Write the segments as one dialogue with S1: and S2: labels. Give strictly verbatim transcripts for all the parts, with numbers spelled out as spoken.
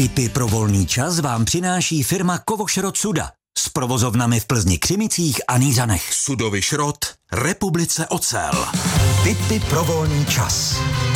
S1: Tipy pro volný čas vám přináší firma Kovošrot Suda s provozovnami v Plzni, Křimicích a Nýřanech. Sudovy šrot, Republice ocel. Tipy pro volný čas.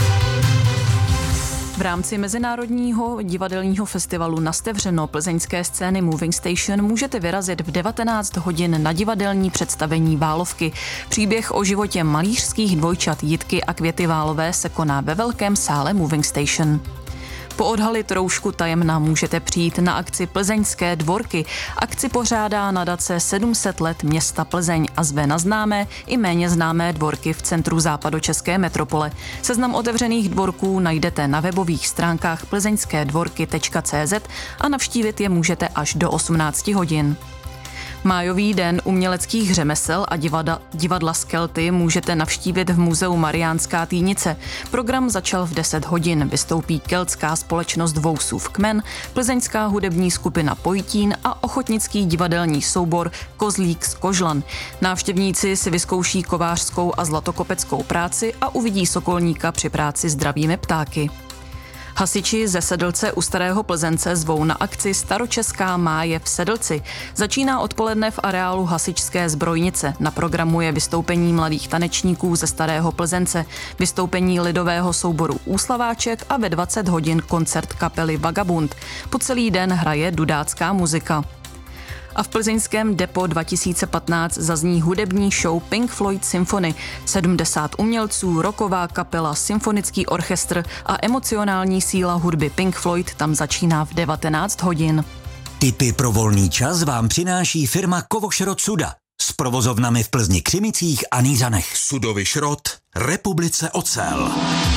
S2: V rámci Mezinárodního divadelního festivalu Nastevřeno plzeňské scény Moving Station můžete vyrazit v devatenáct hodin na divadelní představení Válovky. Příběh o životě malířských dvojčat Jitky a Květy Válové se koná ve velkém sále Moving Station. Poodhalit roušku tajemna můžete přijít na akci Plzeňské dvorky. Akci pořádá nadace sedm set let města Plzeň a zve na známé i méně známé dvorky v centru západočeské metropole. Seznam otevřených dvorků najdete na webových stránkách plzeňské dvorky tečka cé zet a navštívit je můžete až do osmnácti hodin. Májový den uměleckých řemesel a divadla, divadla Skelty můžete navštívit v muzeu Mariánská Týnice. Program začal v deset hodin. Vystoupí keltská společnost Vousův kmen, plzeňská hudební skupina Pojtín a ochotnický divadelní soubor Kozlík z Kožlan. Návštěvníci si vyzkouší kovářskou a zlatokopeckou práci a uvidí sokolníka při práci s dravými ptáky. Hasiči ze Sedlce u Starého Plzence zvou na akci Staročeská máje v Sedlci. Začíná odpoledne v areálu hasičské zbrojnice. Na programu je vystoupení mladých tanečníků ze Starého Plzence, vystoupení lidového souboru Úslaváček a ve dvacet hodin koncert kapely Vagabund. Po celý den hraje dudácká muzika. A v plzeňském Depo dva tisíce patnáct zazní hudební show Pink Floyd Symphony. sedmdesát umělců, rocková kapela, symfonický orchestr a emocionální síla hudby Pink Floyd tam začíná v devatenáct hodin.
S1: Tipy pro volný čas vám přináší firma Kovošrot Suda s provozovnami v Plzni, Křimicích a Nýřanech. Sudovy šrot, Republice ocel.